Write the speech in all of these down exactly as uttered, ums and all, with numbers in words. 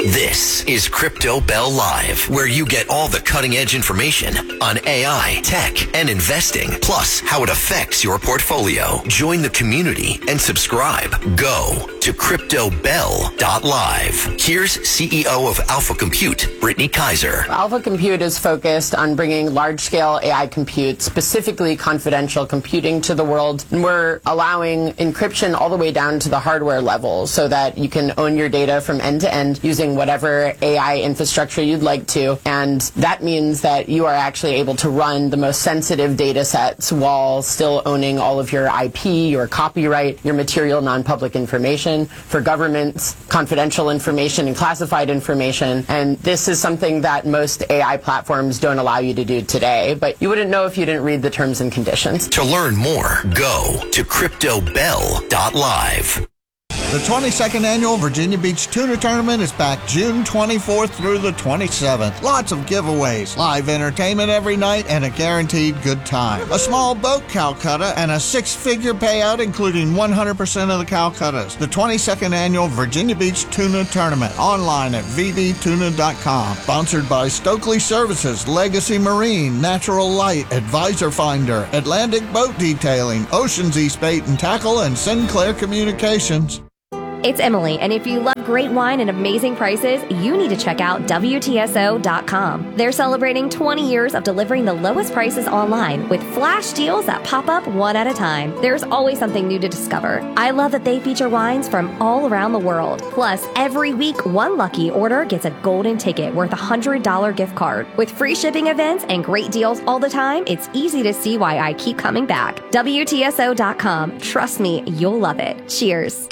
This is Crypto Bell Live, where you get all the cutting-edge information on A I, tech, and investing, plus how it affects your portfolio. Join the community and subscribe. Go to crypto bell dot live. Here's C E O of Alpha Compute, Brittany Kaiser. Alpha Compute is focused on bringing large-scale A I compute, specifically confidential computing, to the world. And we're allowing encryption all the way down to the hardware level so that you can own your data from end to end using whatever A I infrastructure you'd like to. And that means that you are actually able to run the most sensitive data sets while still owning all of your I P, your copyright, your material non-public information. For governments, confidential information and classified information. And this is something that most A I platforms don't allow you to do today. But you wouldn't know if you didn't read the terms and conditions. To learn more, go to crypto bell dot live. The twenty-second Annual Virginia Beach Tuna Tournament is back June twenty-fourth through the twenty-seventh. Lots of giveaways, live entertainment every night, and a guaranteed good time. A small boat Calcutta and a six-figure payout, including one hundred percent of the Calcuttas. The twenty-second Annual Virginia Beach Tuna Tournament, online at v b tuna dot com. Sponsored by Stokely Services, Legacy Marine, Natural Light, Advisor Finder, Atlantic Boat Detailing, Ocean's East Bait and Tackle, and Sinclair Communications. It's Emily, and if you love great wine and amazing prices, you need to check out W T S O dot com. They're celebrating twenty years of delivering the lowest prices online with flash deals that pop up one at a time. There's always something new to discover. I love that they feature wines from all around the world. Plus, every week, one lucky order gets a golden ticket worth a one hundred dollars gift card. With free shipping events and great deals all the time, it's easy to see why I keep coming back. W T S O dot com. Trust me, you'll love it. Cheers.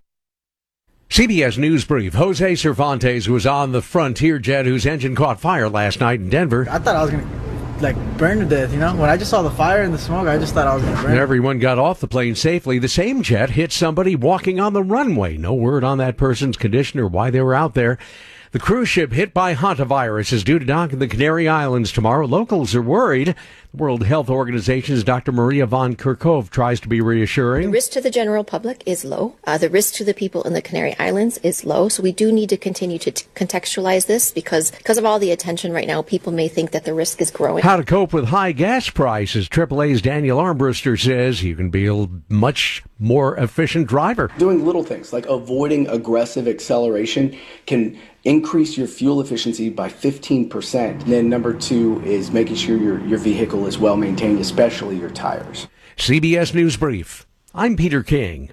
C B S News Brief. Jose Cervantes was on the Frontier jet whose engine caught fire last night in Denver. I thought I was going to, like, burn to death, you know? When I just saw the fire and the smoke, I just thought I was going to burn. Everyone got off the plane safely. The same jet hit somebody walking on the runway. No word on that person's condition or why they were out there. The cruise ship hit by hantavirus is due to dock in the Canary Islands tomorrow. Locals are worried. The World Health Organization's Doctor Maria von Kerkhove tries to be reassuring. The risk to the general public is low. Uh, the risk to the people in the Canary Islands is low. So we do need to continue to t- contextualize this because because of all the attention right now, people may think that the risk is growing. How to cope with high gas prices. triple A's Daniel Armbruster says you can be a much more efficient driver. Doing little things like avoiding aggressive acceleration can increase your fuel efficiency by fifteen percent. And then number two is making sure your, your vehicle is well maintained, especially your tires. C B S News Brief. I'm Peter King.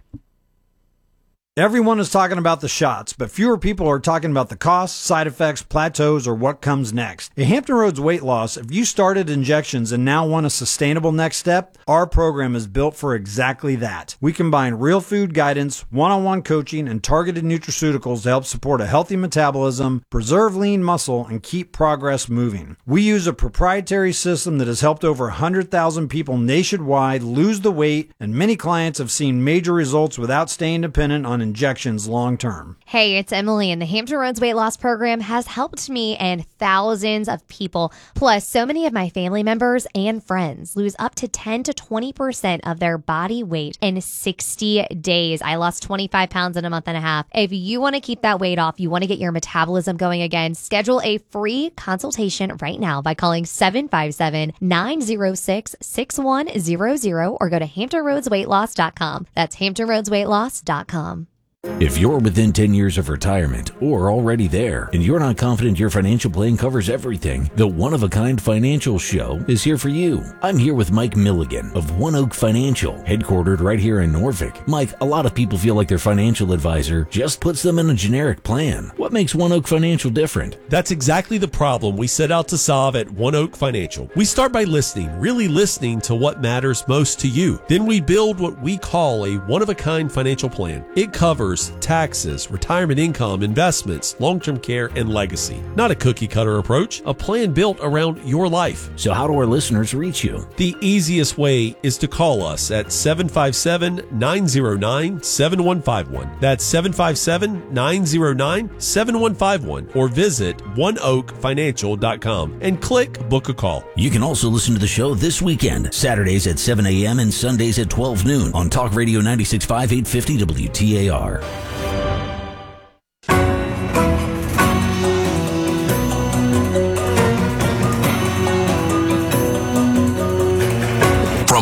Everyone is talking about the shots, but fewer people are talking about the costs, side effects, plateaus, or what comes next. At Hampton Roads Weight Loss, if you started injections and now want a sustainable next step, our program is built for exactly that. We combine real food guidance, one-on-one coaching, and targeted nutraceuticals to help support a healthy metabolism, preserve lean muscle, and keep progress moving. We use a proprietary system that has helped over one hundred thousand people nationwide lose the weight, and many clients have seen major results without staying dependent on injections long term. Hey, it's Emily, and the Hampton Roads Weight Loss Program has helped me and thousands of people. Plus, so many of my family members and friends lose up to ten to twenty percent of their body weight in sixty days. I lost twenty-five pounds in a month and a half. If you want to keep that weight off, you want to get your metabolism going again, schedule a free consultation right now by calling seven five seven, nine zero six, six one zero zero or go to hampton roads weight loss dot com. That's hampton roads weight loss dot com. If you're within ten years of retirement or already there and you're not confident your financial plan covers everything, the One of a Kind Financial Show is here for you. I'm here with Mike Milligan of One Oak Financial, headquartered right here in Norfolk. Mike, a lot of people feel like their financial advisor just puts them in a generic plan. What makes One Oak Financial different? That's exactly the problem we set out to solve at One Oak Financial. We start by listening, really listening to what matters most to you. Then we build what we call a one-of-a-kind financial plan. It covers taxes, retirement income, investments, long-term care, and legacy. Not a cookie-cutter approach, a plan built around your life. So how do our listeners reach you? The easiest way is to call us at seven five seven, nine zero nine, seven one five one. That's seven five seven, nine zero nine, seven one five one or visit one oak financial dot com and click Book a Call. You can also listen to the show this weekend, Saturdays at seven a.m. and Sundays at twelve noon on Talk Radio ninety-six point five, eight fifty W T A R.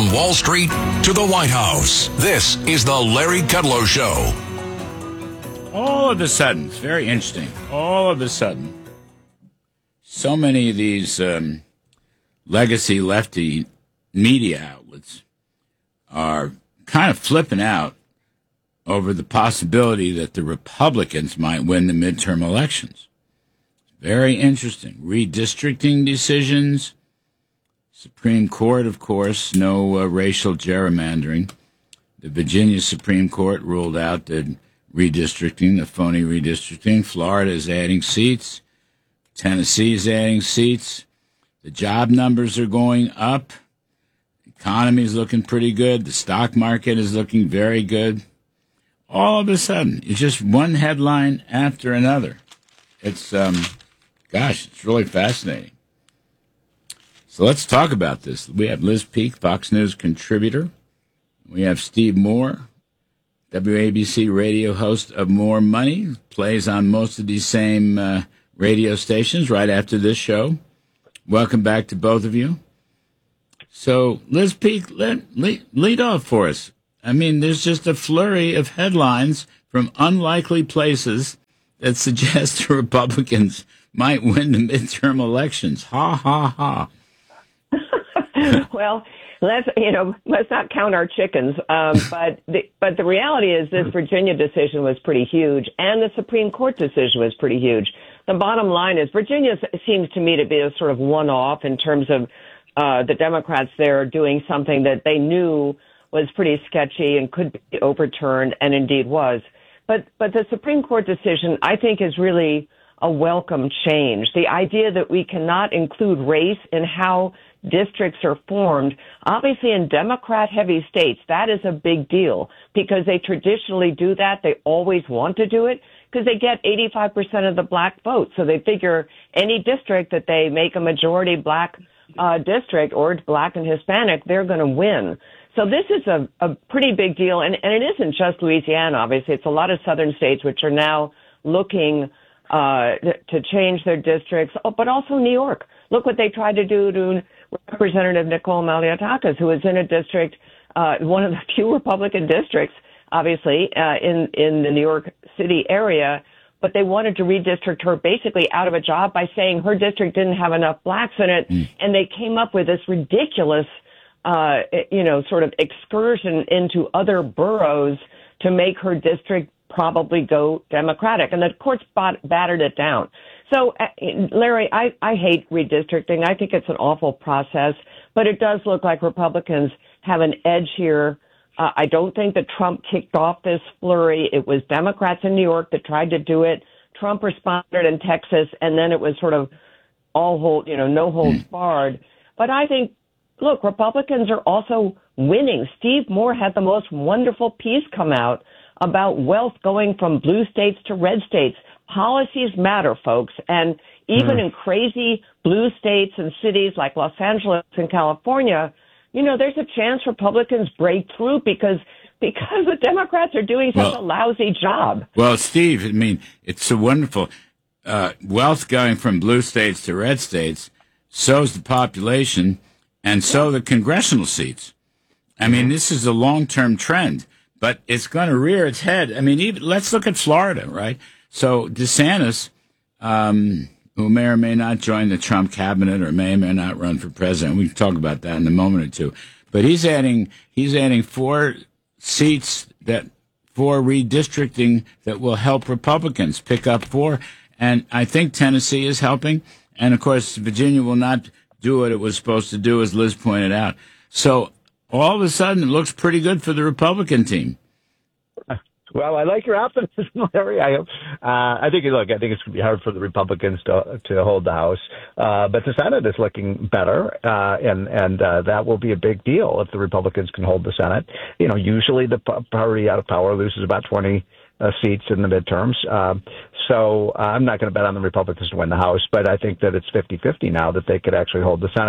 From Wall Street to the White House, this is the Larry Kudlow Show. All of a sudden, it's very interesting, all of a sudden, so many of these um, legacy lefty media outlets are kind of flipping out over the possibility that the Republicans might win the midterm elections. Very interesting. Redistricting decisions. Supreme Court, of course, no uh, racial gerrymandering. The Virginia Supreme Court ruled out the redistricting, the phony redistricting. Florida is adding seats. Tennessee is adding seats. The job numbers are going up. The economy is looking pretty good. The stock market is looking very good. All of a sudden, it's just one headline after another. It's, um, gosh, it's really fascinating. So let's talk about this. We have Liz Peek, Fox News contributor. We have Steve Moore, W A B C radio host of More Money, plays on most of these same uh, radio stations right after this show. Welcome back to both of you. So, Liz Peek, let, lead, lead off for us. I mean, there's just a flurry of headlines from unlikely places that suggest the Republicans might win the midterm elections. Ha, ha, ha. Well, let's you know let's not count our chickens. Um, but the, but the reality is this Virginia decision was pretty huge, and the Supreme Court decision was pretty huge. The bottom line is Virginia seems to me to be a sort of one-off in terms of uh, the Democrats there doing something that they knew was pretty sketchy and could be overturned, and indeed was. But but the Supreme Court decision, I think, is really a welcome change. The idea that we cannot include race in how districts are formed, obviously in Democrat-heavy states, that is a big deal because they traditionally do that. They always want to do it because they get eighty-five percent of the black vote. So they figure any district that they make a majority black uh, district or black and Hispanic, they're going to win. So this is a, a pretty big deal. And, and it isn't just Louisiana, obviously. It's a lot of southern states which are now looking uh, to change their districts, but also New York. Look what they tried to do to Representative Nicole Maliotakis, who is in a district, uh, one of the few Republican districts, obviously, uh, in, in the New York City area, but they wanted to redistrict her basically out of a job by saying her district didn't have enough blacks in it, mm. and they came up with this ridiculous, uh, you know, sort of excursion into other boroughs to make her district probably go Democratic, and the courts bot- battered it down. So, uh, Larry, I, I hate redistricting. I think it's an awful process, but it does look like Republicans have an edge here. Uh, I don't think that Trump kicked off this flurry. It was Democrats in New York that tried to do it. Trump responded in Texas, and then it was sort of all hold, you know, no holds barred. But I think, look, Republicans are also winning. Steve Moore had the most wonderful piece come out about wealth going from blue states to red states. Policies matter, folks. And even mm. in crazy blue states and cities like Los Angeles and California, you know, there's a chance Republicans break through because because the Democrats are doing such well, a lousy job. Well, Steve, I mean, it's so wonderful. Uh, wealth going from blue states to red states so's the population and so the congressional seats. I mean, this is a long-term trend, but it's going to rear its head. I mean, even, let's look at Florida, right? So DeSantis, um, who may or may not join the Trump cabinet or may or may not run for president, we can talk about that in a moment or two. But he's adding he's adding four seats that for redistricting that will help Republicans pick up four, and I think Tennessee is helping. And of course, Virginia will not do what it was supposed to do, as Liz pointed out. So all of a sudden, it looks pretty good for the Republican team. Well, I like your optimism, Larry. I, uh, I think, look, I think it's going to be hard for the Republicans to to hold the House, uh, but the Senate is looking better, uh, and and uh, that will be a big deal if the Republicans can hold the Senate. You know, usually the party out of power loses about twenty uh, seats in the midterms. Uh, so uh, I'm not going to bet on the Republicans to win the House, but I think that it's fifty-fifty now that they could actually hold the Senate.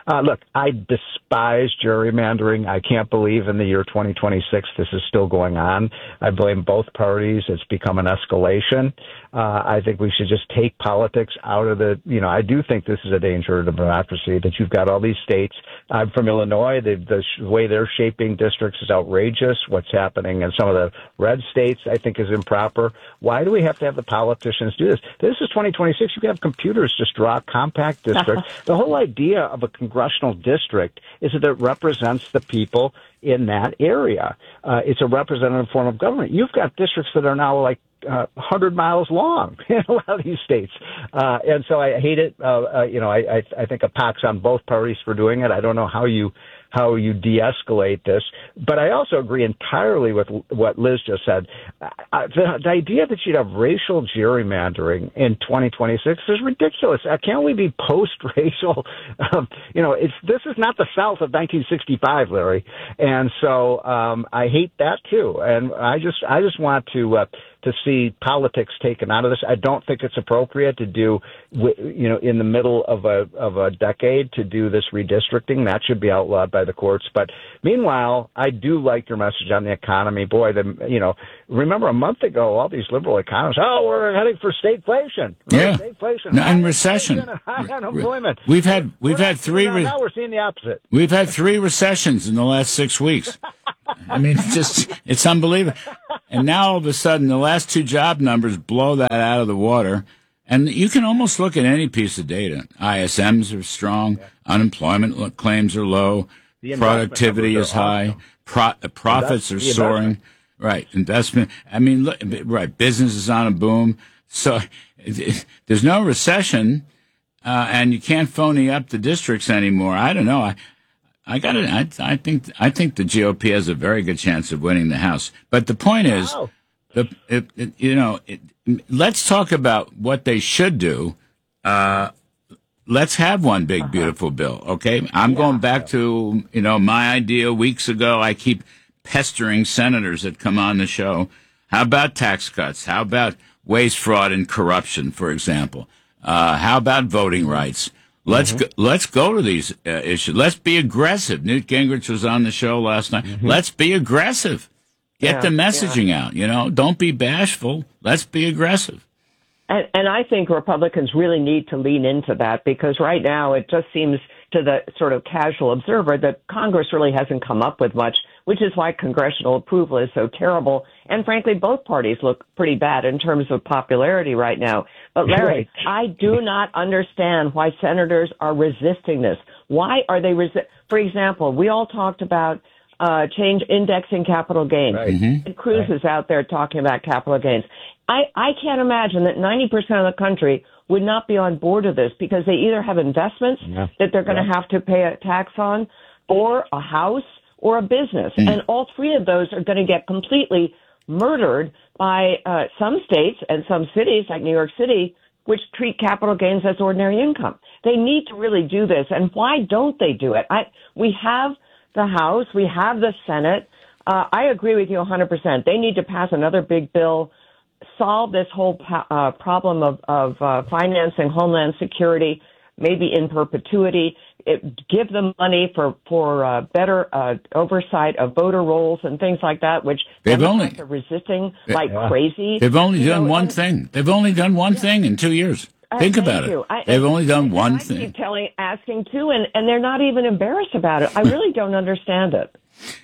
Uh, look, I despise gerrymandering. I can't believe in the year twenty twenty-six this is still going on. I blame both parties. It's become an escalation. Uh, I think we should just take politics out of the, you know, I do think this is a danger to democracy, that you've got all these states. I'm from Illinois. The, the sh- way they're shaping districts is outrageous. What's happening in some of the red states, I think, is improper. Why do we have to have the politicians do this? This is twenty twenty-six. You can have computers just draw compact districts. The whole idea of a congressional district is that it represents the people in that area. Uh, it's a representative form of government. You've got districts that are now like uh, one hundred miles long in a lot of these states. Uh, and so I hate it. Uh, uh, you know, I, I, I think a pox on both parties for doing it. I don't know how you how you de-escalate this. But I also agree entirely with what Liz just said. Uh, the, the idea that you'd have racial gerrymandering in twenty twenty-six is ridiculous. Uh, can't we be post-racial? Um, you know, it's this is not the South of nineteen sixty-five, Larry. And so um, I hate that too. And I just I just want to uh, to see politics taken out of this. I don't think it's appropriate to do, you know, in the middle of a of a decade to do this redistricting. That should be outlawed by the courts. But meanwhile, I do like your message on the economy. Boy, the you know, remember a month ago, all these liberal economists, oh, we're heading for stagflation. Yeah, stagflation. No, and recession. High unemployment. We've had we've we're had three. Re- now we're seeing the opposite. We've had three recessions in the last six weeks. I mean, it's just it's unbelievable. And now all of a sudden, the last two job numbers blow that out of the water. And you can almost look at any piece of data. I S Ms are strong. Yeah. Unemployment claims are low. Productivity is high. Awesome. Pro- profits are soaring. Right. Investment. I mean, look, right. Business is on a boom. So it, it, there's no recession, uh, and you can't phony up the districts anymore. I don't know. I, I got it. I, I think I think the G O P has a very good chance of winning the House. But the point is, wow. the it, it, you know, it, let's talk about what they should do. Uh, let's have one big, uh-huh. beautiful bill. Okay, I'm yeah. going back to you know my idea weeks ago. I keep pestering senators that come on the show. How about tax cuts? How about waste, fraud, and corruption, for example? Uh, how about voting rights? Let's mm-hmm. go, let's go to these uh, issues. Let's be aggressive. Newt Gingrich was on the show last night. Mm-hmm. Let's be aggressive. Get yeah, the messaging yeah. out. You know, don't be bashful. Let's be aggressive. And, and I think Republicans really need to lean into that, because right now it just seems to the sort of casual observer that Congress really hasn't come up with much, which is why congressional approval is so terrible. And frankly, both parties look pretty bad in terms of popularity right now. But Larry, I do not understand why senators are resisting this. Why are they resi- For example, we all talked about uh, change indexing capital gains. Right. Mm-hmm. And Cruz right. is out there talking about capital gains. I, I can't imagine that ninety percent of the country would not be on board with this, because they either have investments yeah. that they're going to yeah. have to pay a tax on, or a house, or a business. Mm. And all three of those are going to get completely murdered by uh, some states and some cities like New York City, which treat capital gains as ordinary income. They need to really do this. And why don't they do it? I, we have the House. We have the Senate. Uh, I agree with you one hundred percent. They need to pass another big bill, solve this whole uh, problem of, of uh, financing Homeland Security, maybe in perpetuity. It, give them money for for uh, better uh, oversight of voter rolls and things like that, which they've Democrats only are resisting like yeah. crazy. They've only you done know, one and, thing. They've only done one yeah. thing in two years. Uh, Think about you. it. I, they've only done and, one and I thing. keep telling, asking too, and, and they're not even embarrassed about it. I really don't understand it.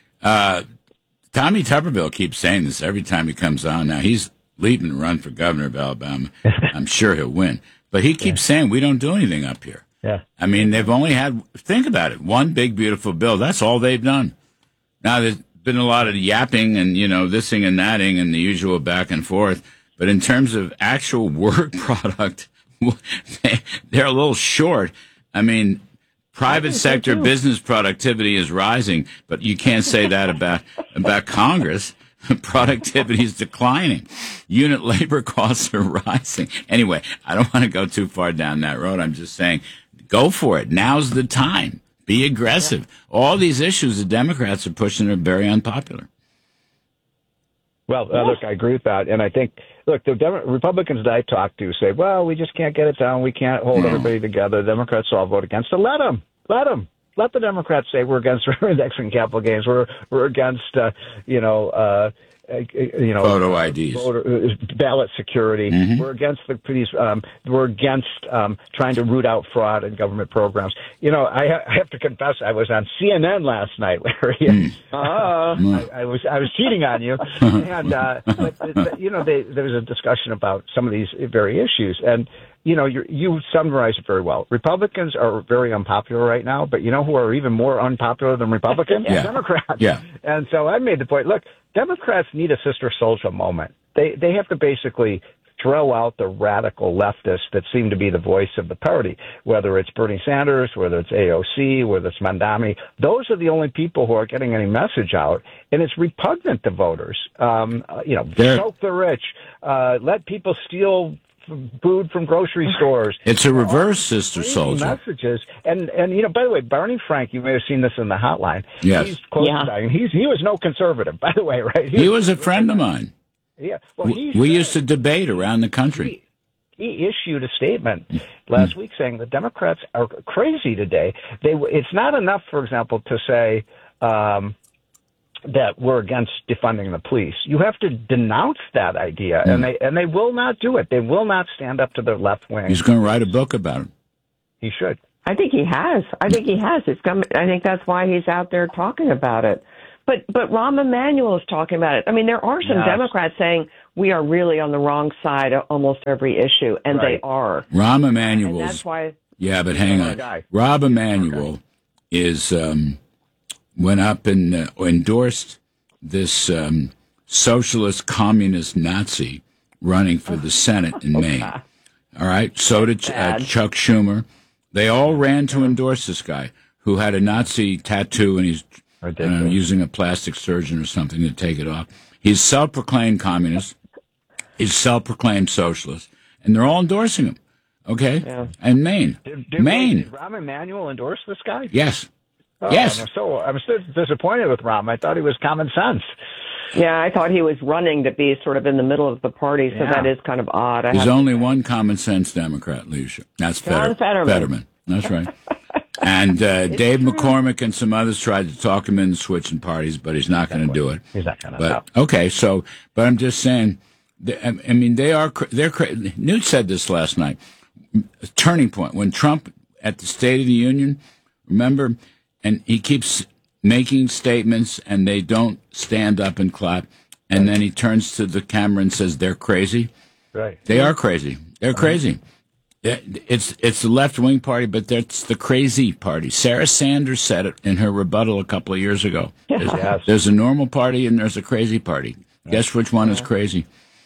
Uh, Tommy Tuberville keeps saying this every time he comes on. Now he's leaving to run for governor of Alabama. I'm sure he'll win, but he keeps yeah. saying we don't do anything up here. Yeah. I mean, they've only had, think about it, one big, beautiful bill. That's all they've done. Now, there's been a lot of yapping and, you know, thising and thatting and the usual back and forth. But in terms of actual work product, they're a little short. I mean, private sector business productivity is rising, but you can't say that about, about Congress. Productivity is declining. Unit labor costs are rising. Anyway, I don't want to go too far down that road. I'm just saying, go for it. Now's the time. Be aggressive. Yeah. All these issues the Democrats are pushing are very unpopular. Well, uh, look, I agree with that. And I think, look, the Demo- Republicans that I talk to say, well, we just can't get it done. We can't hold no. everybody together. The Democrats all vote against it. Let them. Let them. Let the Democrats say we're against indexing capital gains. We're we're against, uh, you know, uh, uh, you know, photo I Ds, voter, uh, ballot security. Mm-hmm. We're against the these. Um, we're against um, trying to root out fraud in government programs. You know, I, ha- I have to confess, I was on C N N last night, Larry. Mm. Uh, mm. I, I was I was cheating on you, and uh, but, but, you know, they, there was a discussion about some of these very issues, and you know, you you summarized it very well. Republicans are very unpopular right now, but you know who are even more unpopular than Republicans? Yeah. Democrats. Yeah. And so I made the point. Look, Democrats need a Sister Souljah moment. They they have to basically throw out the radical leftists that seem to be the voice of the party, whether it's Bernie Sanders, whether it's A O C, whether it's Mamdani. Those are the only people who are getting any message out, and it's repugnant to voters. Um, uh, you know, They're- choke the rich, uh, let people steal food from grocery stores. It's a reverse Sister Souljah. Messages. And, and, you know, by the way, Barney Frank, you may have seen this in the hotline. Yes. He's close Yeah. to dying. He's, he was no conservative, by the way, right? He was a friend of mine. Yeah. Well, We, he we said- used to debate around the country. He issued a statement last week saying the Democrats are crazy today. They, it's not enough, for example, to say, um, that we're against defunding the police. You have to denounce that idea, and they and they will not do it. They will not stand up to the left wing. He's going to write a book about it. He should. I think he has. I think he has. It's come. I think that's why he's out there talking about it. But but Rahm Emanuel is talking about it. I mean, there are some Yes. Democrats saying we are really on the wrong side of almost every issue, and Right. they are. Rahm And Emanuel's. that's why. Yeah, but hang on. Rob Emanuel is um, went up and uh, endorsed this um, socialist communist Nazi running for the Senate in Maine. All right. So did Ch- uh, Chuck Schumer. They all ran to endorse this guy who had a Nazi tattoo, and he's I don't know, using a plastic surgeon or something to take it off. He's self-proclaimed communist. He's self-proclaimed socialist, and they're all endorsing him. Okay. Yeah. And Maine, Did, did, Maine. Did Rahm Emanuel endorse this guy? Yes. Oh, Yes. I'm so I'm still disappointed with Rahm. I thought he was common sense. Yeah, I thought he was running to be sort of in the middle of the party, so Yeah. that is kind of odd. I There's have only one common sense Democrat leadership. That's John Feder- Fetterman. That's right. And uh, Dave McCormick and some others tried to talk him into switching parties, but he's not going to do it. He's not going to. But okay, so but I'm just saying. they- I I mean, they are. cr- They're. cra- Newt said this last night. A turning point when Trump at the State of the Union. Remember, and he keeps making statements, and they don't stand up and clap. And then he turns to the camera and says, "They're crazy." Right. They are crazy. They're crazy. It- It's it's the left wing party, but that's the crazy party. Sarah Sanders said it in her rebuttal a couple of years ago. There's, Yes. there's a normal party and there's a crazy party. Guess which one is crazy?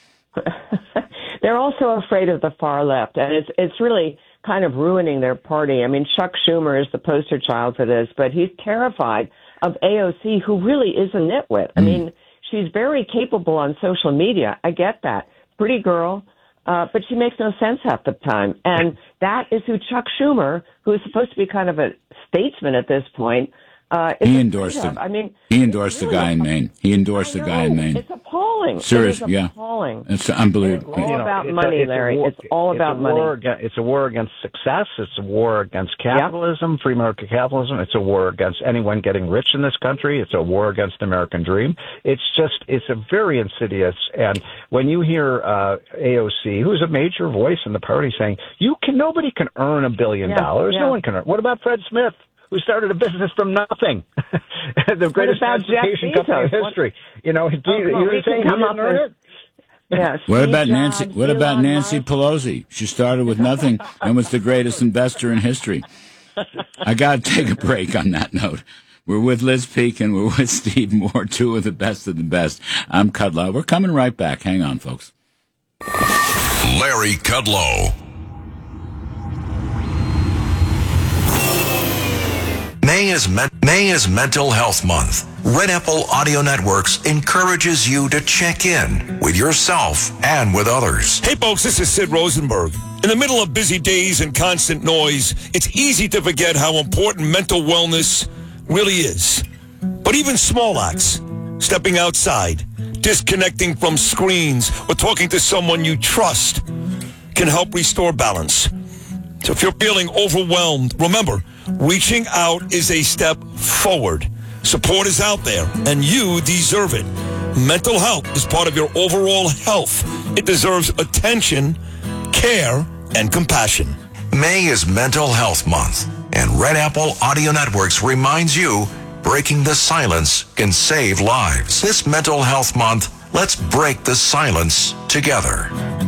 They're also afraid of the far left, and it's it's really kind of ruining their party. I mean, Chuck Schumer is the poster child for this, but he's terrified of A O C, who really is a nitwit. I mean, she's very capable on social media. I get that. Pretty girl, uh, but she makes no sense half the time. And that is who Chuck Schumer, who is supposed to be kind of a statesman at this point, uh, is He afraid endorsed of. him. I mean, He endorsed the guy in Maine. He endorsed the guy in Maine. it's appalling. Seriously, it is yeah. appalling. It's unbelievable. All You know, about it's a- money, it's a Larry. war- It's all about it's a money. War against, it's a war against success. It's a war against capitalism, free market capitalism. It's a war against anyone getting rich in this country. It's a war against the American dream. It's just, it's a very insidious. And when you hear uh, A O C, who's a major voice in the party, saying, "You can, nobody can earn a billion Yeah, dollars. yeah. No one can earn." What about Fred Smith, who started a business from nothing? The greatest about Jeff transportation company in Bezos? What- history. You know, he, Oh, you well, know we saying can he come didn't up earn with- it? Yeah, What Steve about Nancy? Jobs, What about Elon Nancy Musk. Pelosi? She started with nothing and was the greatest investor in history. I got to take a break on that note. We're with Liz Peek and we're with Steve Moore, two of the best of the best. I'm Kudlow. We're coming right back. Hang on, folks. Larry Kudlow. May is men- May is Mental Health Month. Red Apple Audio Networks encourages you to check in with yourself and with others. Hey folks, this is Sid Rosenberg. In the middle of busy days and constant noise, it's easy to forget how important mental wellness really is. But even small acts, stepping outside, disconnecting from screens, or talking to someone you trust can help restore balance. So if you're feeling overwhelmed, remember, Reaching out is a step forward. Support is out there, and you deserve it. Mental health is part of your overall health. It deserves attention, care, and compassion. May is Mental Health Month, and Red Apple Audio Networks reminds you breaking the silence can save lives. This Mental Health Month, let's break the silence together.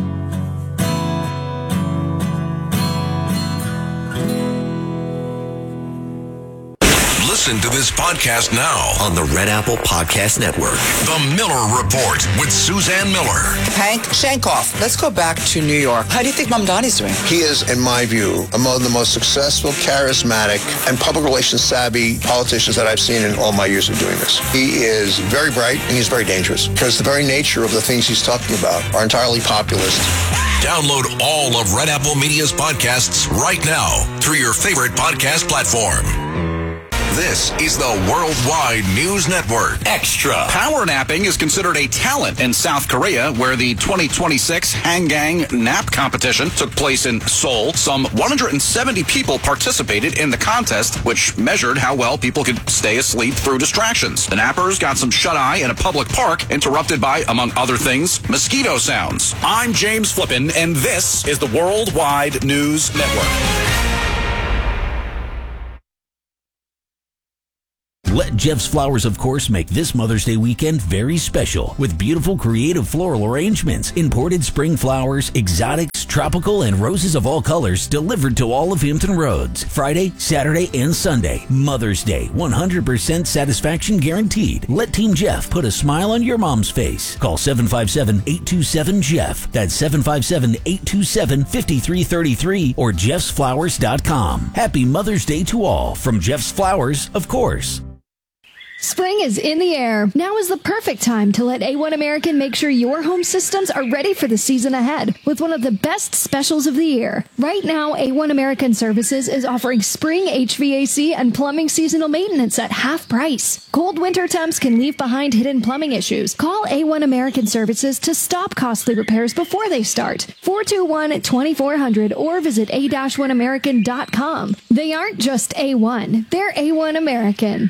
Listen to this podcast now on the Red Apple Podcast Network. The Miller Report with Suzanne Miller. Hank Shankoff, let's go back to New York. How do you think Mamdani's doing? He is, in my view, among the most successful, charismatic, and public relations savvy politicians that I've seen in all my years of doing this. He is very bright and he's very dangerous because the very nature of the things he's talking about are entirely populist. Download all of Red Apple Media's podcasts right now through your favorite podcast platform. This is the Worldwide News Network Extra. Power napping is considered a talent in South Korea, where the twenty twenty-six Hangang Nap Competition took place in Seoul. Some one hundred seventy people participated in the contest, which measured how well people could stay asleep through distractions. The nappers got some shut-eye in a public park, interrupted by, among other things, mosquito sounds. I'm James Flippin, and this is the Worldwide News Network. Let Jeff's Flowers, of course, make this Mother's Day weekend very special with beautiful, creative floral arrangements, imported spring flowers, exotics, tropical, and roses of all colors delivered to all of Hampton Roads. Friday, Saturday, and Sunday. Mother's Day, one hundred percent satisfaction guaranteed. Let Team Jeff put a smile on your mom's face. Call seven five seven, eight two seven, Jeff. That's seven five seven, eight two seven, five three three three or jeffs flowers dot com. Happy Mother's Day to all from Jeff's Flowers, of course. Spring is in the air. Now is the perfect time to let A one American make sure your home systems are ready for the season ahead with one of the best specials of the year. Right now, A one American Services is offering spring H V A C and plumbing seasonal maintenance at half price. Cold winter temps can leave behind hidden plumbing issues. Call A one American Services to stop costly repairs before they start. four two one, two four zero zero or visit a one american dot com. They aren't just A one, they're A one American.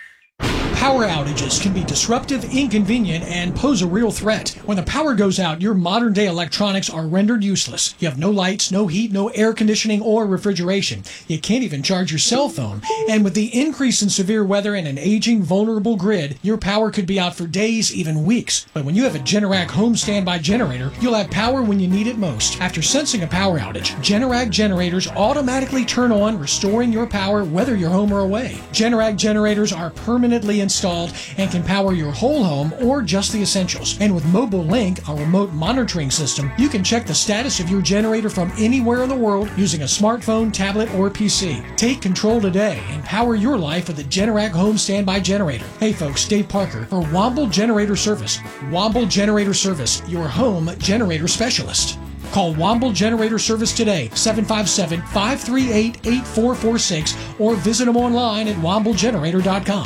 Power outages can be disruptive, inconvenient, and pose a real threat. When the power goes out, your modern-day electronics are rendered useless. You have no lights, no heat, no air conditioning or refrigeration. You can't even charge your cell phone. And with the increase in severe weather and an aging, vulnerable grid, your power could be out for days, even weeks. But when you have a Generac home standby generator, you'll have power when you need it most. After sensing a power outage, Generac generators automatically turn on, restoring your power whether you're home or away. Generac generators are permanently installed installed and can power your whole home or just the essentials. And with Mobile Link, a remote monitoring system, you can check the status of your generator from anywhere in the world using a smartphone, tablet, or P C. Take control today and power your life with a Generac home standby generator. Hey folks, Dave Parker for Womble Generator Service. Womble Generator Service, your home generator specialist. Call Womble Generator Service today, seven five seven, five three eight, eight four four six, or visit them online at womble generator dot com.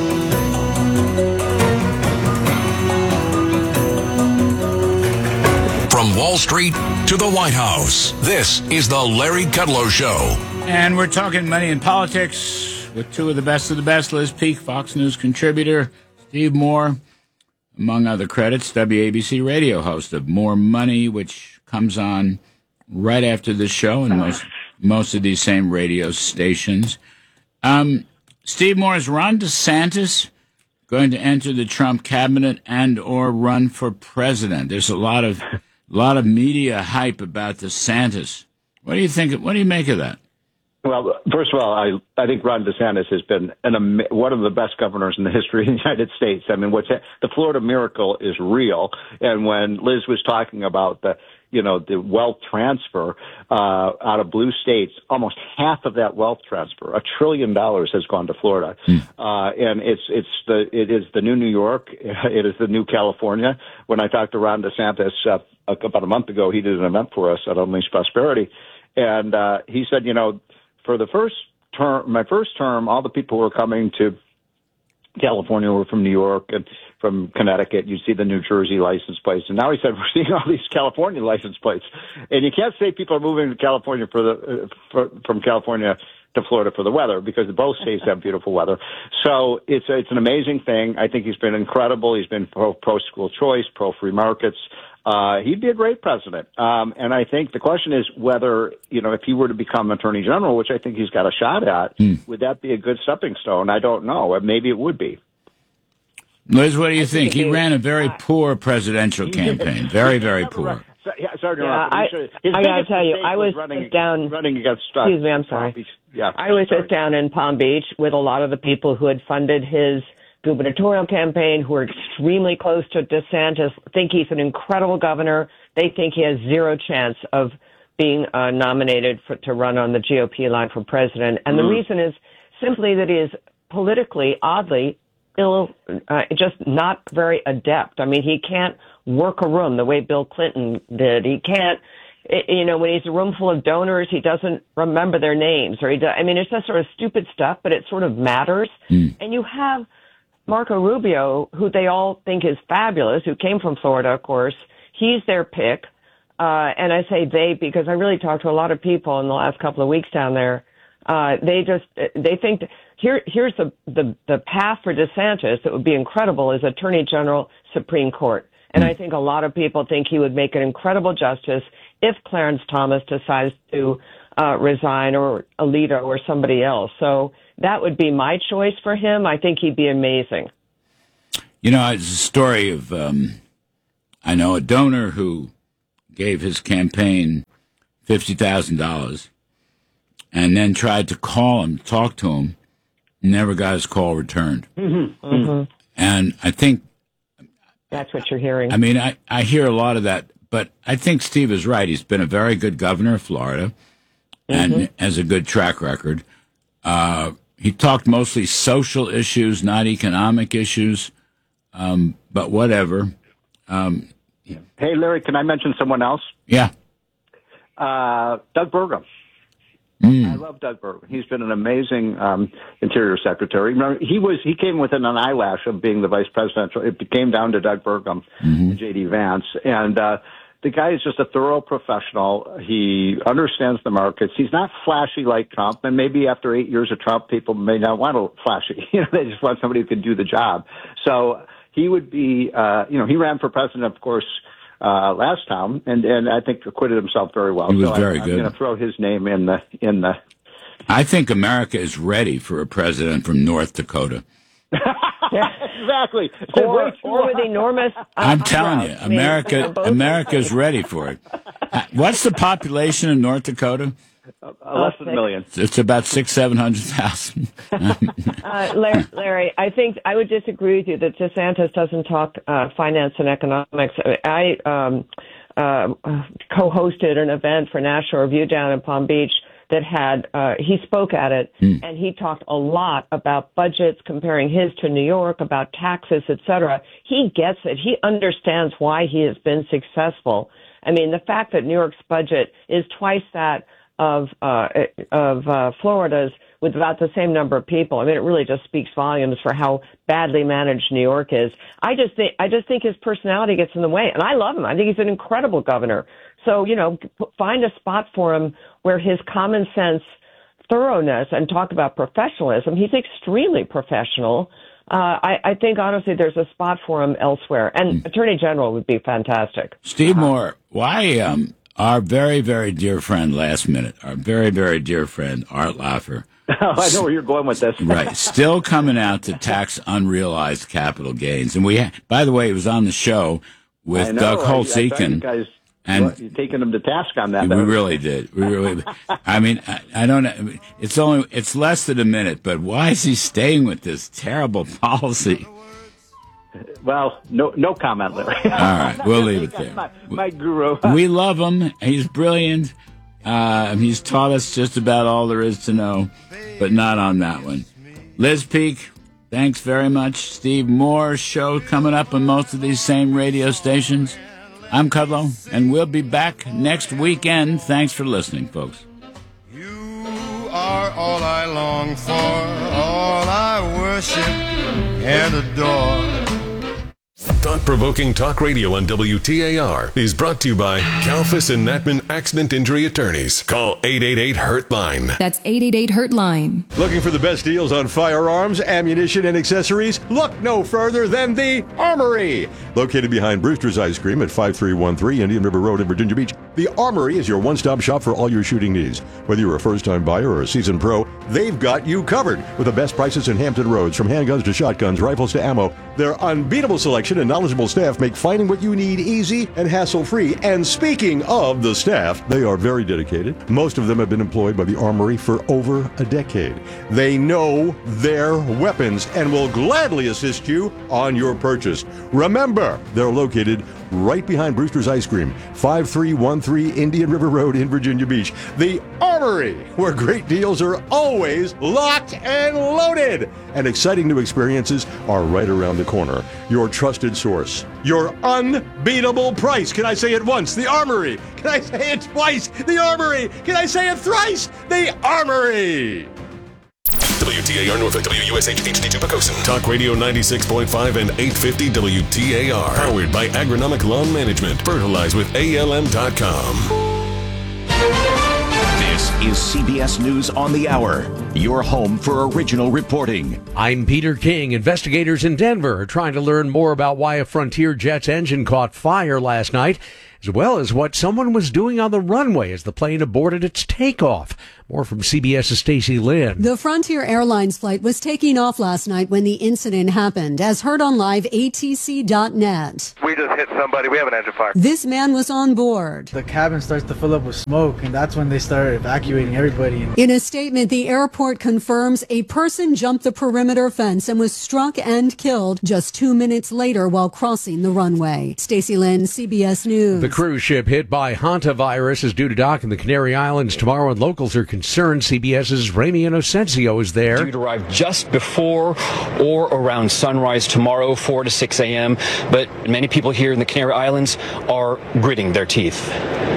From Wall Street to the White House, this is the Larry Kudlow Show. And we're talking money and politics with two of the best of the best. Liz Peek, Fox News contributor, Steve Moore, among other credits, W A B C radio host of More Money, which comes on right after this show and most most of these same radio stations. Um, Steve Moore, is Ron DeSantis going to enter the Trump cabinet and or run for president? There's a lot of a lot of media hype about DeSantis. What do you think? What do you make of that? Well, first of all, I I think Ron DeSantis has been an, one of the best governors in the history of the United States. I mean, what's the Florida miracle is real. And when Liz was talking about the you know the wealth transfer uh, out of blue states, almost half of that wealth transfer, a trillion dollars, has gone to Florida. Mm. Uh, and it's it's the it is the new New York. It is the new California. When I talked to Ron DeSantis uh, about a month ago, he did an event for us at Unleash Prosperity, and uh, he said, you know. For the first term, my first term, all the people who were coming to California or from New York and from Connecticut. You see the New Jersey license plates. And now he said we're seeing all these California license plates. And you can't say people are moving to California for the uh, for, from California to Florida for the weather, because both states have beautiful weather. So it's it's an amazing thing. I think he's been incredible. He's been pro, pro school choice, pro free markets. Uh, he'd be a great president. Um, and I think the question is whether, you know, if he were to become attorney general, which I think he's got a shot at, mm. would that be a good stepping stone? I don't know. Maybe it would be. Liz, what do you think? He ran a very poor presidential campaign. Very, very poor. So, yeah, sorry to yeah, interrupt. I, His I gotta tell you, mistake I was running, down. running against. Uh, excuse me, I'm sorry. Yeah, I was sorry. just down in Palm Beach with a lot of the people who had funded his gubernatorial campaign, who are extremely close to DeSantis, think he's an incredible governor. They think he has zero chance of being uh, nominated for, to run on the G O P line for president. And mm. the reason is simply that he is politically, oddly, ill, uh, just not very adept. I mean, he can't work a room the way Bill Clinton did. He can't, you know, when he's a room full of donors, he doesn't remember their names. Or he does, I mean, it's just sort of stupid stuff, but it sort of matters. Mm. And you have Marco Rubio, who they all think is fabulous, who came from Florida, of course. He's their pick. Uh, and I say they because I really talked to a lot of people in the last couple of weeks down there. Uh, they just, they think that here, here's the, the, the path for DeSantis that would be incredible is Attorney General, Supreme Court. And I think a lot of people think he would make an incredible justice if Clarence Thomas decides to uh, resign, or Alito or somebody else. So that would be my choice for him. I think he'd be amazing. You know, it's a story of, um, I know a donor who gave his campaign fifty thousand dollars and then tried to call him, talk to him, never got his call returned. Mm-hmm. Mm-hmm. And I think that's what you're hearing. I mean, I, I hear a lot of that, but I think Steve is right. He's been a very good governor of Florida and mm-hmm. has a good track record. Uh, he talked mostly social issues, not economic issues, um, but whatever. Um, hey, Larry, can I mention someone else? Yeah. Uh, Doug Burgum. Mm. I love Doug Burgum. He's been an amazing um, Interior Secretary. Remember, he was he came within an eyelash of being the vice presidential. It came down to Doug Burgum mm-hmm. and J D Vance, and uh, the guy is just a thorough professional. He understands the markets. He's not flashy like Trump, and maybe after eight years of Trump, people may not want to flashy. You know, they just want somebody who can do the job. So he would be, uh, you know, he ran for president, of course, uh, last time, and, and I think acquitted himself very well. He was so very I, good. I'm going to throw his name in the in the. I think America is ready for a president from North Dakota. Exactly. Or, or with enormous. Uh, I'm telling you, America, I mean, America's ready for it. What's the population of North Dakota? Uh, less than a million. It's about six, seven hundred thousand. uh, Larry, Larry, I think I would disagree with you that DeSantis doesn't talk uh, finance and economics. I um, uh, co-hosted an event for National Review down in Palm Beach that had, uh, he spoke at it, mm. and he talked a lot about budgets, comparing his to New York, about taxes, et cetera. He gets it. He understands why he has been successful. I mean, the fact that New York's budget is twice that of, uh, of, uh, Florida's with about the same number of people. I mean, it really just speaks volumes for how badly managed New York is. I just think, I just think his personality gets in the way, and I love him. I think he's an incredible governor. So, you know, find a spot for him where his common sense, thoroughness, and talk about professionalism. He's extremely professional. Uh, I, I think, honestly, there's a spot for him elsewhere. And mm. Attorney General would be fantastic. Steve Moore, why um, our very, very dear friend, last minute, our very, very dear friend, Art Laffer. Oh, I know where you're going with this. Right. Still coming out to tax unrealized capital gains. And we, ha- by the way, it was on the show with know, Doug Holtz-Eakin. Guys, and you're taking them to task on that. We really did. We really. I mean, I, I don't know. It's only it's less than a minute, but why is he staying with this terrible policy? Well, no, no comment, Larry. All right, we'll leave it there. My, my guru. We love him. He's brilliant. Uh, he's taught us just about all there is to know, but not on that one. Liz Peek, thanks very much. Steve Moore show coming up on most of these same radio stations. I'm Kudlow, and we'll be back next weekend. Thanks for listening, folks. You are all I long for, all I worship. and adore. Thought-provoking talk radio on W T A R is brought to you by Kalfas and Natman Accident Injury Attorneys. Call eight eight eight, hurt line. That's eight eight eight, hurt line. Looking for the best deals on firearms, ammunition, and accessories? Look no further than the Armory. Located behind Brewster's Ice Cream at five three one three Indian River Road in Virginia Beach, the Armory is your one-stop shop for all your shooting needs. Whether you're a first-time buyer or a seasoned pro, they've got you covered with the best prices in Hampton Roads. From handguns to shotguns, rifles to ammo, their unbeatable selection and knowledgeable staff make finding what you need easy and hassle-free. And speaking of the staff, they are very dedicated. Most of them have been employed by the Armory for over a decade. They know their weapons and will gladly assist you on your purchase. Remember, they're located right behind Brewster's Ice Cream, five three one three Indian River Road in Virginia Beach. The Armory, where great deals are always locked and loaded. And exciting new experiences are right around the corner. Your trusted source. Your unbeatable price. Can I say it once? The Armory. Can I say it twice? The Armory. Can I say it thrice? The Armory. W T A R Norfolk, W U S H H D two Pocosin. Talk Radio ninety-six point five and eight fifty W T A R. Powered by Agronomic Lawn Management. Fertilize with A L M dot com. This is C B S News on the Hour, your home for original reporting. I'm Peter King. Investigators in Denver are trying to learn more about why a Frontier jet's engine caught fire last night, as well as what someone was doing on the runway as the plane aborted its takeoff. More from CBS's Stacey Lynn. The Frontier Airlines flight was taking off last night when the incident happened, as heard on live A T C dot net. We just hit somebody. We have an engine fire. This man was on board. The cabin starts to fill up with smoke, and that's when they start evacuating everybody. In a statement, the airport confirms a person jumped the perimeter fence and was struck and killed just two minutes later while crossing the runway. Stacey Lynn, C B S News. The cruise ship hit by hantavirus is due to dock in the Canary Islands tomorrow, and locals are concerned. CBS's Ramy Inocencio is there. Due to arrive just before or around sunrise tomorrow, four to six a.m., but many people here in the Canary Islands are gritting their teeth.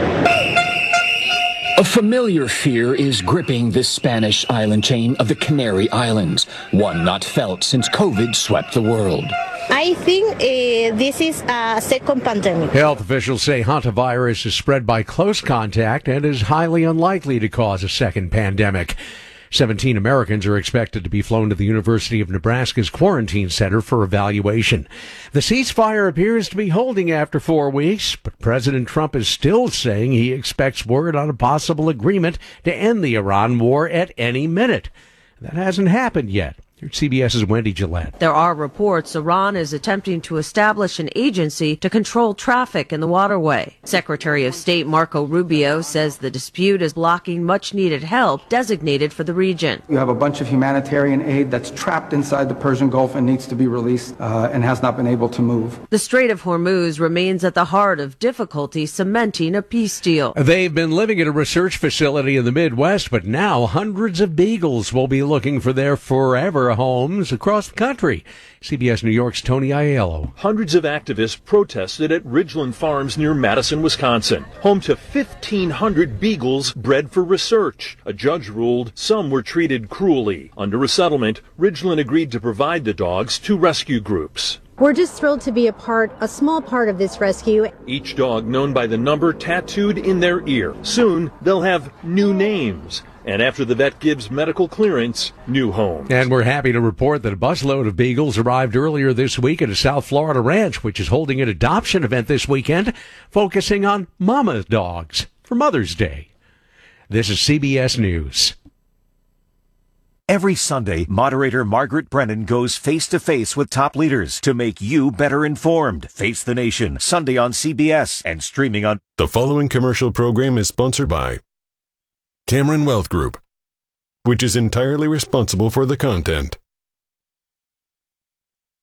A familiar fear is gripping the Spanish island chain of the Canary Islands, one not felt since COVID swept the world. I think uh, this is a second pandemic. Health officials say hantavirus is spread by close contact and is highly unlikely to cause a second pandemic. seventeen Americans are expected to be flown to the University of Nebraska's quarantine center for evaluation. The ceasefire appears to be holding after four weeks, but President Trump is still saying he expects word on a possible agreement to end the Iran war at any minute. That hasn't happened yet. Here's CBS's Wendy Gillette. There are reports Iran is attempting to establish an agency to control traffic in the waterway. Secretary of State Marco Rubio says the dispute is blocking much-needed help designated for the region. You have a bunch of humanitarian aid that's trapped inside the Persian Gulf and needs to be released uh, and has not been able to move. The Strait of Hormuz remains at the heart of difficulty cementing a peace deal. They've been living at a research facility in the Midwest, but now hundreds of beagles will be looking for their forever homes across the country. C B S New York's Tony Aiello. Hundreds of activists protested at Ridgeland Farms near Madison, Wisconsin, home to fifteen hundred beagles bred for research. A judge ruled some were treated cruelly. Under a settlement, Ridgeland agreed to provide the dogs to rescue groups. We're just thrilled to be a part, a small part of this rescue. Each dog known by the number tattooed in their ear. Soon, they'll have new names. And after the vet gives medical clearance, new homes. And we're happy to report that a busload of beagles arrived earlier this week at a South Florida ranch, which is holding an adoption event this weekend, focusing on mama dogs for Mother's Day. This is C B S News. Every Sunday, moderator Margaret Brennan goes face-to-face with top leaders to make you better informed. Face the Nation, Sunday on C B S and streaming on... The following commercial program is sponsored by Cameron Wealth Group, which is entirely responsible for the content.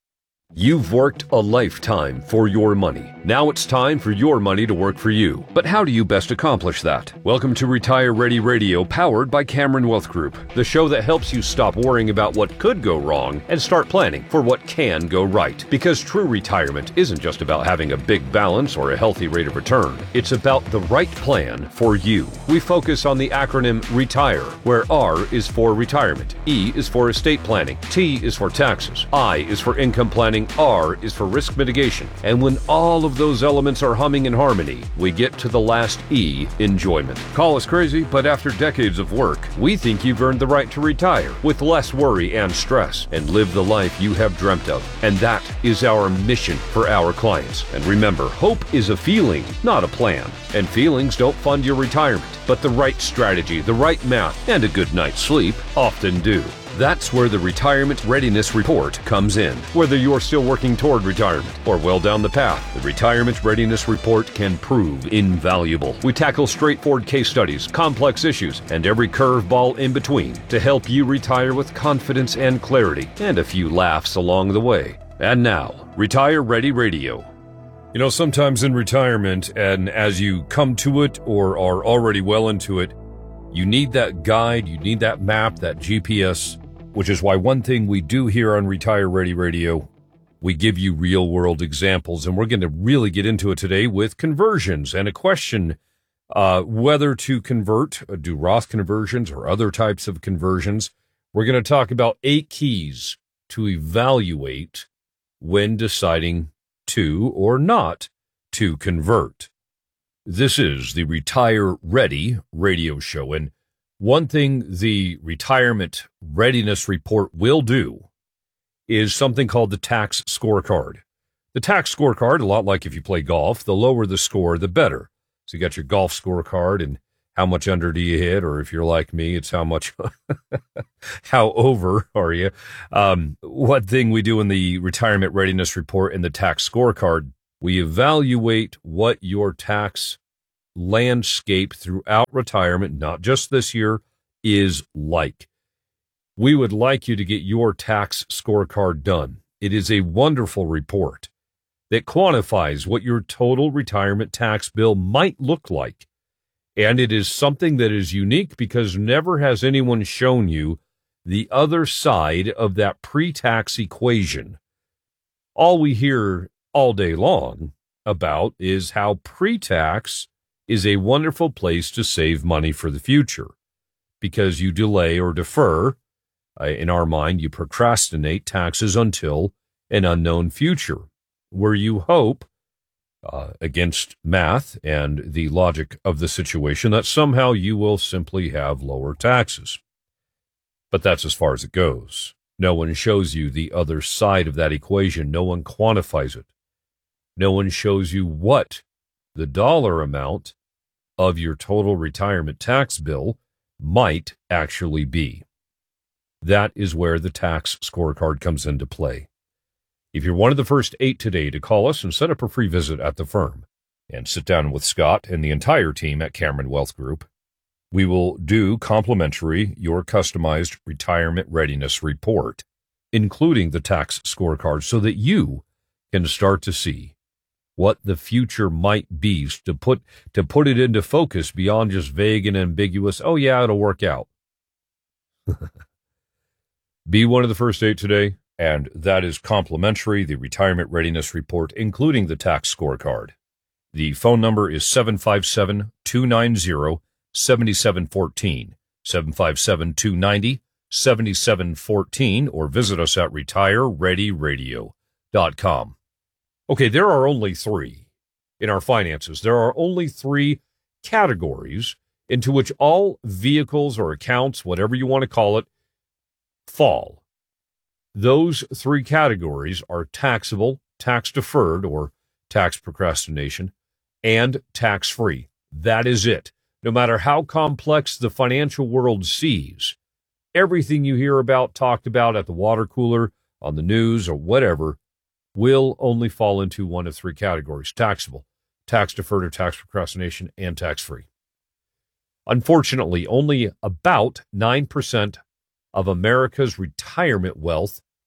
You've worked a lifetime for your money. Now it's time for your money to work for you. But how do you best accomplish that? Welcome to Retire Ready Radio, powered by Cameron Wealth Group, the show that helps you stop worrying about what could go wrong and start planning for what can go right. Because true retirement isn't just about having a big balance or a healthy rate of return. It's about the right plan for you. We focus on the acronym RETIRE, where R is for retirement, E is for estate planning, T is for taxes, I is for income planning, R is for risk mitigation. And when all of those elements are humming in harmony, we get to the last E, enjoyment. Call us crazy, but after decades of work, we think you've earned the right to retire with less worry and stress and live the life you have dreamt of. And that is our mission for our clients. And remember, hope is a feeling, not a plan. And feelings don't fund your retirement, but the right strategy, the right math, and a good night's sleep often do. That's where the Retirement Readiness Report comes in. Whether you're still working toward retirement or well down the path, the Retirement Readiness Report can prove invaluable. We tackle straightforward case studies, complex issues, and every curveball in between to help you retire with confidence and clarity, and a few laughs along the way. And now, Retire Ready Radio. You know, sometimes in retirement, and as you come to it or are already well into it, you need that guide, you need that map, that G P S, which is why one thing we do here on Retire Ready Radio, we give you real-world examples, and we're going to really get into it today with conversions and a question uh, whether to convert, uh, do Roth conversions or other types of conversions. We're going to talk about eight keys to evaluate when deciding to or not to convert. This is the Retire Ready radio show, and one thing the Retirement Readiness Report will do is something called the tax scorecard. The tax scorecard, a lot like if you play golf, the lower the score, the better. So you got your golf scorecard and how much under do you hit, or if you're like me, it's how much, how over are you? Um, one thing we do in the Retirement Readiness Report and the tax scorecard, we evaluate what your tax landscape throughout retirement, not just this year, is like. We would like you to get your tax scorecard done. It is a wonderful report that quantifies what your total retirement tax bill might look like. And it is something that is unique because never has anyone shown you the other side of that pre-tax equation. All we hear all day long about is how pre-tax is a wonderful place to save money for the future because you delay or defer. Uh, in our mind, you procrastinate taxes until an unknown future, where you hope, uh, against math and the logic of the situation, that somehow you will simply have lower taxes. But that's as far as it goes. No one shows you the other side of that equation. No one quantifies it. No one shows you what the dollar amount of your total retirement tax bill might actually be. That is where the tax scorecard comes into play. If you're one of the first eight today to call us and set up a free visit at the firm and sit down with Scott and the entire team at Cameron Wealth Group, we will do complimentary your customized retirement readiness report, including the tax scorecard, so that you can start to see what the future might be, to put to put it into focus beyond just vague and ambiguous, oh yeah, it'll work out. Be one of the first eight today, and that is complimentary, the Retirement Readiness Report, including the tax scorecard. The phone number is seven five seven, two nine zero, seven seven one four, seven five seven, two nine zero, seven seven one four, or visit us at retire ready radio dot com. Okay, there are only three in our finances. There are only three categories into which all vehicles or accounts, whatever you want to call it, fall. Those three categories are taxable, tax deferred, or tax procrastination, and tax-free. That is it. No matter how complex the financial world sees, everything you hear about, talked about at the water cooler, on the news, or whatever, will only fall into one of three categories: taxable, tax deferred or tax procrastination, and tax-free. Unfortunately, only about nine percent of America's retirement wealth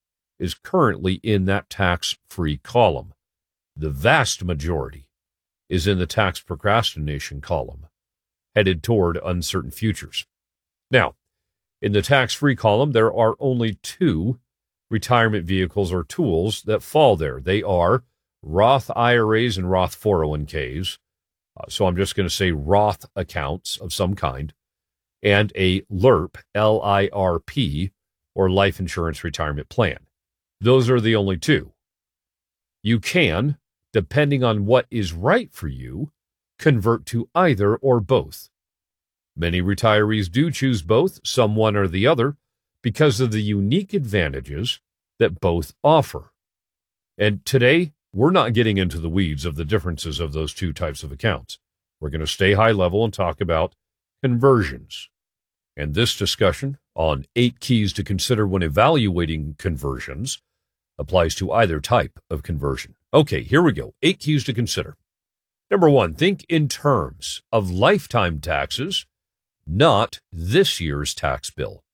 is currently in that tax-free column. The vast majority is in the tax procrastination column, headed toward uncertain futures. Now, in the tax-free column, there are only two retirement vehicles or tools that fall there. They are Roth I R As and Roth four oh one k's. Uh, so I'm just going to say Roth accounts of some kind, and a L I R P, L I R P, or life insurance retirement plan. Those are the only two. You can, depending on what is right for you, convert to either or both. Many retirees do choose both, some one or the other, because of the unique advantages that both offer. And today, we're not getting into the weeds of the differences of those two types of accounts. We're going to stay high level and talk about conversions. And this discussion on eight keys to consider when evaluating conversions applies to either type of conversion. Okay, here we go. Eight keys to consider. Number one, think in terms of lifetime taxes, not this year's tax bill.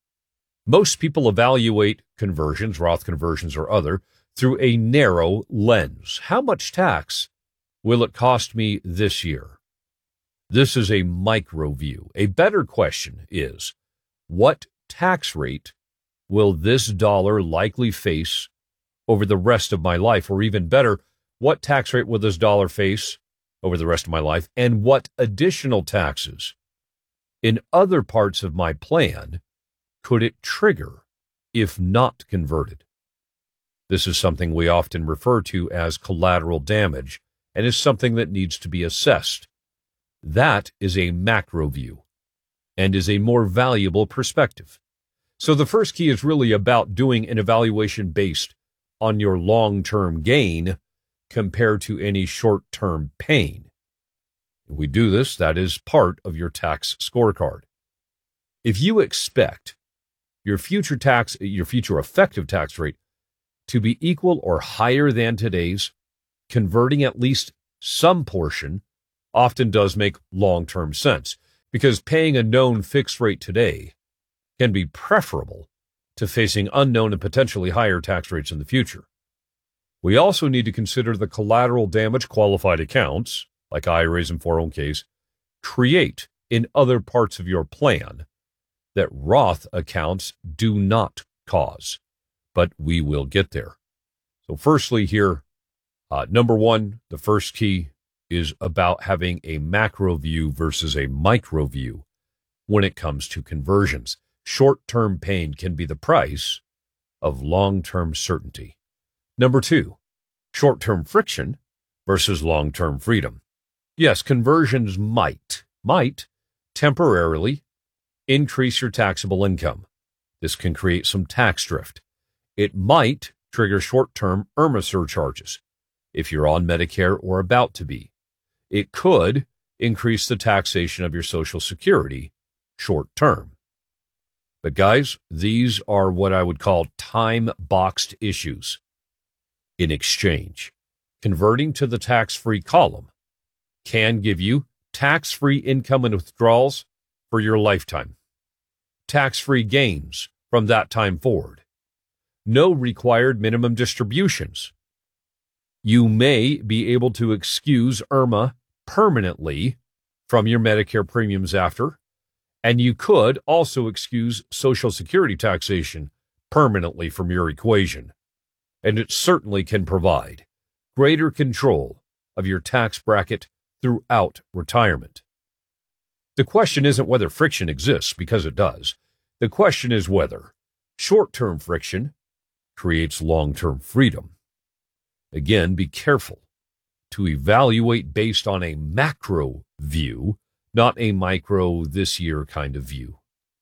Most people evaluate conversions, Roth conversions or other, through a narrow lens. How much tax will it cost me this year? This is a micro view. A better question is, what tax rate will this dollar likely face over the rest of my life? Or even better, what tax rate will this dollar face over the rest of my life? And what additional taxes in other parts of my plan could it trigger if not converted? This is something we often refer to as collateral damage and is something that needs to be assessed. That is a macro view and is a more valuable perspective. So the first key is really about doing an evaluation based on your long-term gain compared to any short-term pain. If we do this, that is part of your tax scorecard. If you expect your future tax, your future effective tax rate to be equal or higher than today's, converting at least some portion often does make long-term sense, because paying a known fixed rate today can be preferable to facing unknown and potentially higher tax rates in the future. We also need to consider the collateral damage qualified accounts, like I R As and four oh one k's, create in other parts of your plan that Roth accounts do not cause, but we will get there. So firstly here, uh, number one, the first key is about having a macro view versus a micro view when it comes to conversions. Short-term pain can be the price of long-term certainty. Number two, short-term friction versus long-term freedom. Yes, conversions might, might temporarily increase your taxable income. This can create some tax drift. It might trigger short-term I R M A surcharges if you're on Medicare or about to be. It could increase the taxation of your Social Security short-term. But guys, these are what I would call time-boxed issues. In exchange, converting to the tax-free column can give you tax-free income and withdrawals for your lifetime, tax-free gains from that time forward, no required minimum distributions. You may be able to excuse I R M A permanently from your Medicare premiums after, and you could also excuse Social Security taxation permanently from your equation. And it certainly can provide greater control of your tax bracket throughout retirement. The question isn't whether friction exists, because it does. The question is whether short-term friction creates long-term freedom. Again, be careful to evaluate based on a macro view, not a micro this year kind of view.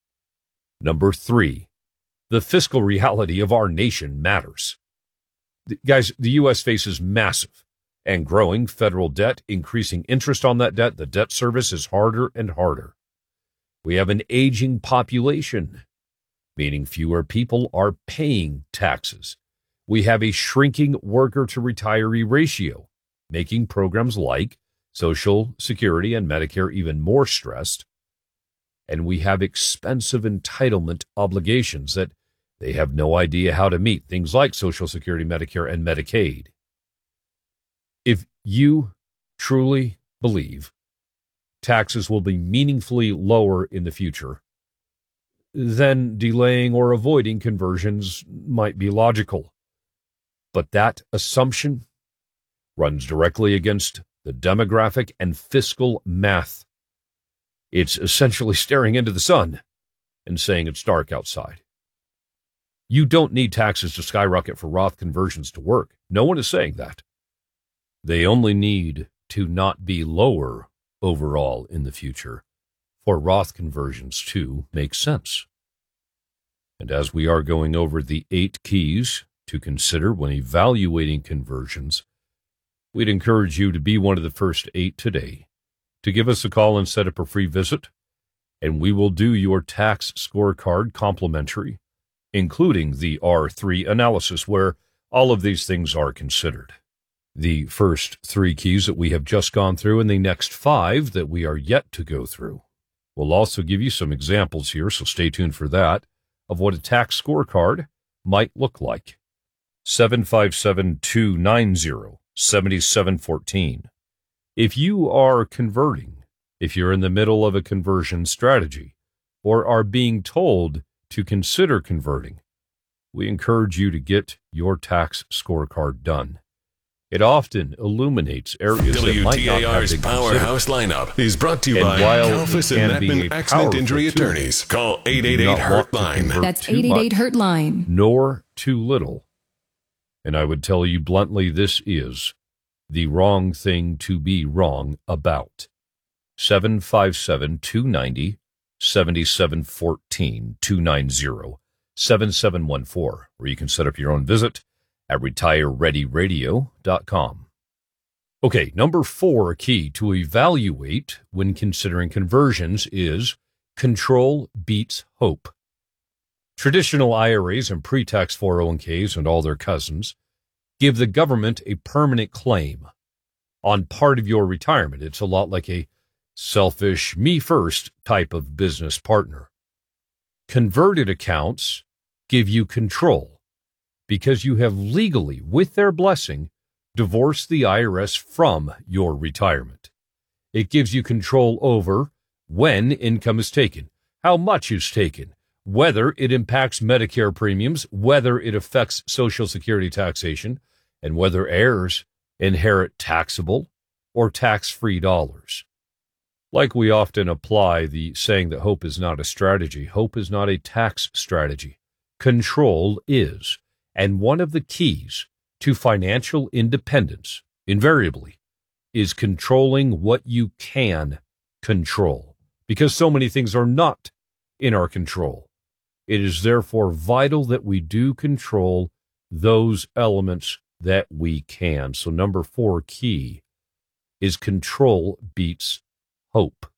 Number three, the fiscal reality of our nation matters. Guys, the U S faces massive and growing federal debt, increasing interest on that debt. The debt service is harder and harder. We have an aging population, meaning fewer people are paying taxes. We have a shrinking worker to retiree ratio, making programs like Social Security and Medicare even more stressed. And we have expensive entitlement obligations that They have no idea how to meet things like Social Security, Medicare, and Medicaid. If you truly believe taxes will be meaningfully lower in the future, then delaying or avoiding conversions might be logical. But that assumption runs directly against the demographic and fiscal math. It's essentially staring into the sun and saying it's dark outside. You don't need taxes to skyrocket for Roth conversions to work. No one is saying that. They only need to not be lower overall in the future for Roth conversions to make sense. And as we are going over the eight keys to consider when evaluating conversions, we'd encourage you to be one of the first eight today, to give us a call and set up a free visit, and we will do your tax scorecard complimentary, including the R three analysis, where all of these things are considered. The first three keys that we have just gone through and the next five that we are yet to go through. We'll also give you some examples here, so stay tuned for that, of what a tax scorecard might look like. seven five seven, two nine zero, seven seven one four. If you are converting, if you're in the middle of a conversion strategy, or are being told to consider converting, we encourage you to get your tax scorecard done. It often illuminates areas that might not have W T A R's been Powerhouse considered. lineup is brought to you And by while Kalfas it and can be Metman a Accident powerful Injury tool, Attorneys. Call you eight do eight eight not want hurt to line. convert That's too eight eight eight much, hurt line. nor too little. And I would tell you bluntly, this is the wrong thing to be wrong about. seven five seven, two nine zero, seven seven one four, two nine zero, seven seven one four, where you can set up your own visit at retire ready radio dot com. Okay, number four key to evaluate when considering conversions is control beats hope. Traditional I R As and pre-tax four oh one k's and all their cousins give the government a permanent claim on part of your retirement. It's a lot like a selfish, me-first type of business partner. Converted accounts give you control because you have legally, with their blessing, divorced the I R S from your retirement. It gives you control over when income is taken, how much is taken, whether it impacts Medicare premiums, whether it affects Social Security taxation, and whether heirs inherit taxable or tax-free dollars. Like we often apply the saying that hope is not a strategy, hope is not a tax strategy. Control is. And one of the keys to financial independence, invariably, is controlling what you can control, because so many things are not in our control. It is therefore vital that we do control those elements that we can. So number four key is control beats hope.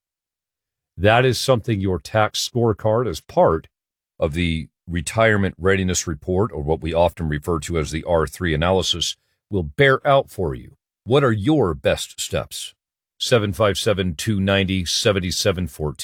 That is something your tax scorecard, as part of the Retirement Readiness Report, or what we often refer to as the R three analysis, will bear out for you. What are your best steps? seven five seven, two nine zero, seven seven one four.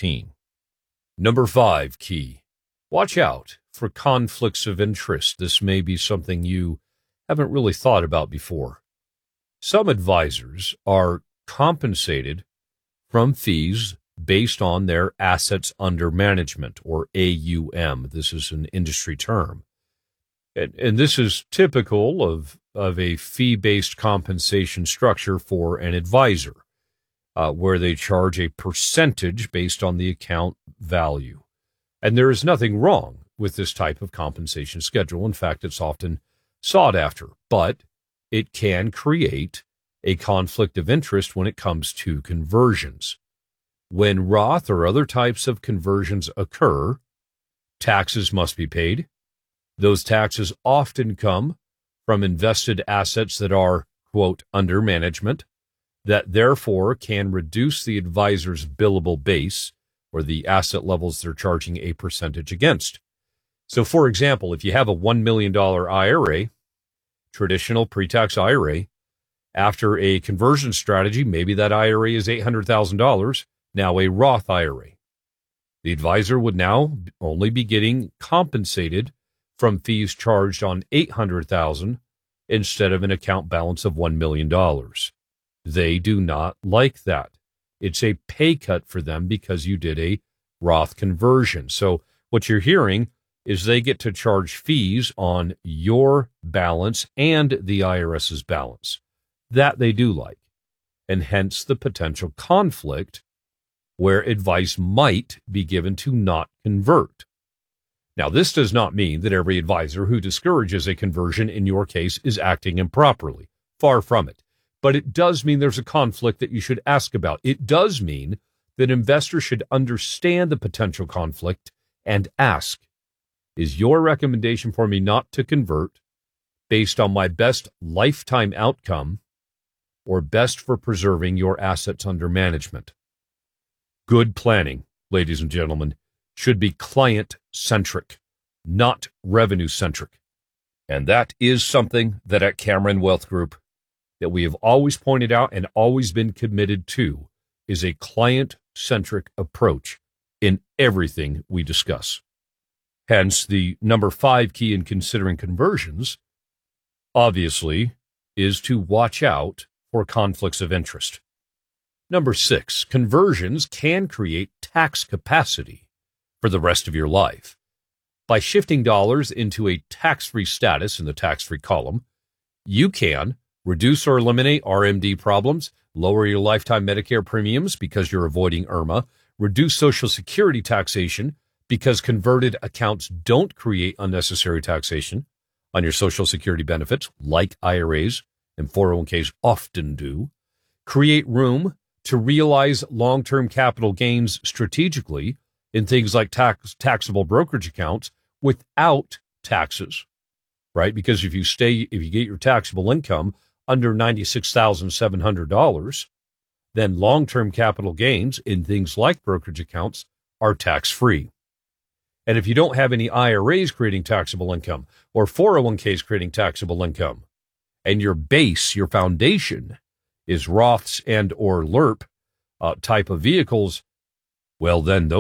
Number five key. Watch out for conflicts of interest. This may be something you haven't really thought about before. Some advisors are compensated from fees based on their assets under management, or A U M. This is an industry term. And, and this is typical of, of a fee-based compensation structure for an advisor, uh, where they charge a percentage based on the account value. And there is nothing wrong with this type of compensation schedule. In fact, it's often sought after, but it can create a conflict of interest when it comes to conversions. When Roth or other types of conversions occur, taxes must be paid. Those taxes often come from invested assets that are, quote, under management, that therefore can reduce the advisor's billable base, or the asset levels they're charging a percentage against. So, for example, if you have a one million dollars I R A, traditional pre-tax I R A, after a conversion strategy, maybe that I R A is eight hundred thousand dollars, now a Roth I R A. The advisor would now only be getting compensated from fees charged on eight hundred thousand dollars instead of an account balance of one million dollars. They do not like that. It's a pay cut for them because you did a Roth conversion. So what you're hearing is they get to charge fees on your balance and the IRS's balance. That they do like, and hence the potential conflict where advice might be given to not convert. Now, this does not mean that every advisor who discourages a conversion in your case is acting improperly. Far from it. But it does mean there's a conflict that you should ask about. It does mean that investors should understand the potential conflict and ask, is your recommendation for me not to convert based on my best lifetime outcome or best for preserving your assets under management? Good planning, ladies and gentlemen, should be client-centric, not revenue-centric. And that is something that at Cameron Wealth Group that we have always pointed out and always been committed to is a client-centric approach in everything we discuss. Hence, the number five key in considering conversions, obviously, is to watch out for conflicts of interest. Number six, conversions can create tax capacity for the rest of your life. By shifting dollars into a tax-free status in the tax-free column, you can reduce or eliminate R M D problems, lower your lifetime Medicare premiums because you're avoiding I R M A, reduce Social Security taxation because converted accounts don't create unnecessary taxation on your Social Security benefits like I R As and four oh one k's often do, create room to realize long-term capital gains strategically in things like tax, taxable brokerage accounts without taxes, right? Because if you stay, if you get your taxable income under ninety-six thousand seven hundred dollars, then long-term capital gains in things like brokerage accounts are tax-free. And if you don't have any I R As creating taxable income or four oh one k's creating taxable income, and your base, your foundation, is Roths and or L E R P uh, type of vehicles, well, then those